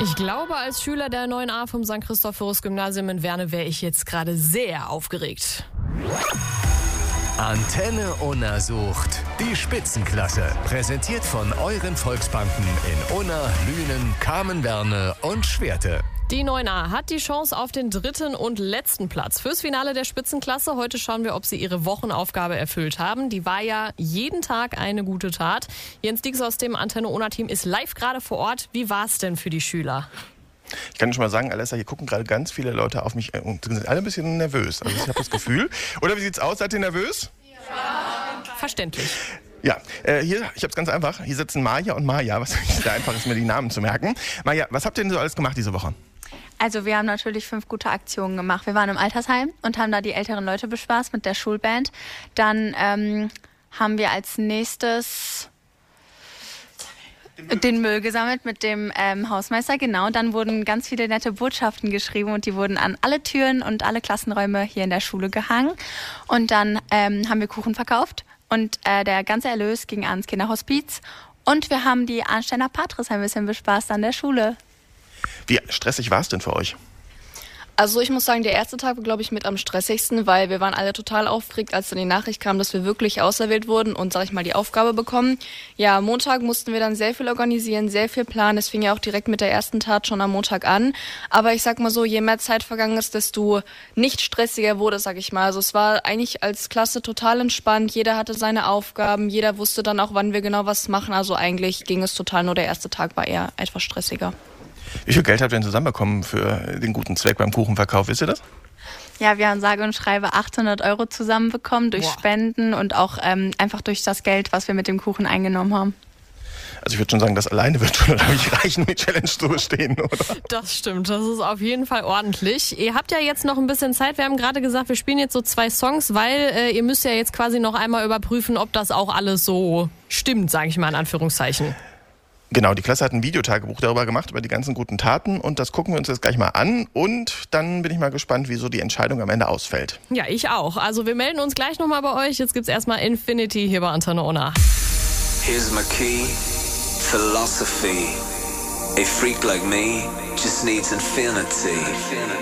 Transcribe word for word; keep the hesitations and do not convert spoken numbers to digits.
Ich glaube, als Schüler der neun a vom Sankt Christophorus-Gymnasium in Werne wäre ich jetzt gerade sehr aufgeregt. Antenne Unna sucht die Spitzenklasse. Präsentiert von euren Volksbanken in Unna, Lünen, Kamen-Werne und Schwerte. Die neun a hat die Chance auf den dritten und letzten Platz fürs Finale der Spitzenklasse. Heute schauen wir, ob sie ihre Wochenaufgabe erfüllt haben. Die war ja jeden Tag eine gute Tat. Jens Diegs aus dem Antenne Unna-Team ist live gerade vor Ort. Wie war es denn für die Schüler? Ich kann schon mal sagen, Alessa, hier gucken gerade ganz viele Leute auf mich und sind alle ein bisschen nervös. Also ich habe das Gefühl. Oder wie sieht's aus? Seid ihr nervös? Ja. Verständlich. Ja, äh, hier, ich habe es ganz einfach. Hier sitzen Maja und Maja. Was ist sehr einfach ist, mir die Namen zu merken. Maja, was habt ihr denn so alles gemacht diese Woche? Also wir haben natürlich fünf gute Aktionen gemacht. Wir waren im Altersheim und haben da die älteren Leute bespaßt mit der Schulband. Dann ähm, haben wir als nächstes den Müll, den Müll gesammelt mit dem ähm, Hausmeister. Genau, dann wurden ganz viele nette Botschaften geschrieben und die wurden an alle Türen und alle Klassenräume hier in der Schule gehangen. Und dann ähm, haben wir Kuchen verkauft und äh, der ganze Erlös ging ans Kinderhospiz. Und wir haben die Arnsteiner Patris ein bisschen bespaßt an der Schule. Wie stressig war es denn für euch? Also ich muss sagen, der erste Tag war, glaube ich, mit am stressigsten, weil wir waren alle total aufgeregt, als dann die Nachricht kam, dass wir wirklich auserwählt wurden und, sag ich mal, die Aufgabe bekommen. Ja, am Montag mussten wir dann sehr viel organisieren, sehr viel planen. Es fing ja auch direkt mit der ersten Tat schon am Montag an. Aber ich sag mal so, je mehr Zeit vergangen ist, desto nicht stressiger wurde, sag ich mal. Also es war eigentlich als Klasse total entspannt. Jeder hatte seine Aufgaben, jeder wusste dann auch, wann wir genau was machen. Also eigentlich ging es total, nur der erste Tag war eher etwas stressiger. Wie viel Geld habt ihr denn zusammenbekommen für den guten Zweck beim Kuchenverkauf? Wisst ihr das? Ja, wir haben sage und schreibe achthundert Euro zusammenbekommen durch Boah. Spenden und auch ähm, einfach durch das Geld, was wir mit dem Kuchen eingenommen haben. Also ich würde schon sagen, das alleine wird schon nicht reichen, die Challenge zu bestehen, oder? Das stimmt, das ist auf jeden Fall ordentlich. Ihr habt ja jetzt noch ein bisschen Zeit. Wir haben gerade gesagt, wir spielen jetzt so zwei Songs, weil äh, ihr müsst ja jetzt quasi noch einmal überprüfen, ob das auch alles so stimmt, sage ich mal in Anführungszeichen. Genau, die Klasse hat ein Videotagebuch darüber gemacht, über die ganzen guten Taten und das gucken wir uns jetzt gleich mal an und dann bin ich mal gespannt, wie so die Entscheidung am Ende ausfällt. Ja, ich auch. Also wir melden uns gleich nochmal bei euch. Jetzt gibt's erstmal Infinity hier bei Antenne Unna. Here's my key, philosophy. A freak like me just needs infinity.